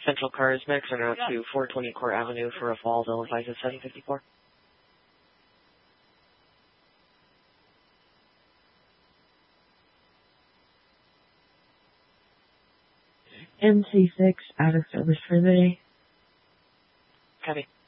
Central Cars Mix en route to 420 Court Avenue for a Fallville, advise at 754. MC6 out of service for the day. Copy.